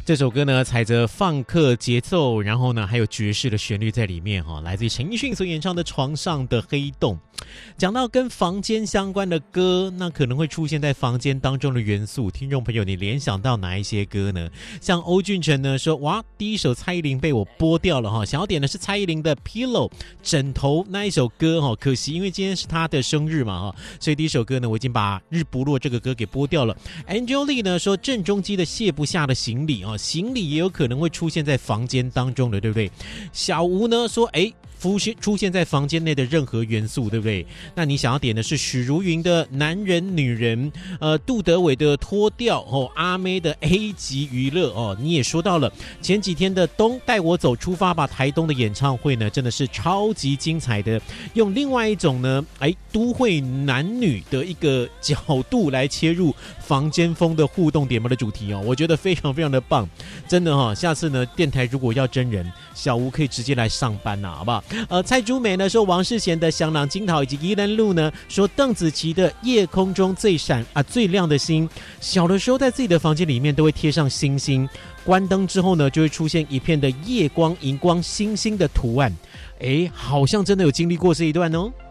这首歌呢踩着放克节奏，然后呢还有爵士的旋律在里面来自于陈奕迅所演唱的《床上的黑洞》。讲到跟房间相关的歌，那可能会出现在房间当中的元素，听众朋友你联想到哪一些歌呢？像欧俊成呢说，哇，第一首蔡依林被我播掉了想要点的是蔡依林的 Pillow 枕头那一首歌可惜因为今天是她的生日嘛所以第一首歌呢我已经把日不落这个歌给播掉了。 Angel 呢说，郑中基的卸不下的行李行李也有可能会出现在房间当中的，对不对？小吴呢说，出现在房间内的任何元素，对不对？那你想要点的是许茹芸的男人女人，杜德伟的脱掉阿妹的 A 级娱乐你也说到了前几天的东带我走出发吧台东的演唱会呢，真的是超级精彩的，用另外一种呢都会男女的一个角度来切入房间风的互动点播的主题我觉得非常非常的棒，真的下次呢电台如果要真人，小吴可以直接来上班好不好？蔡珠梅呢说，王世贤的香囊金桃以及宜兰路呢说，邓紫棋的夜空中最闪最亮的星，小的时候在自己的房间里面都会贴上星星，关灯之后呢就会出现一片的夜光荧光星星的图案，好像真的有经历过这一段哦。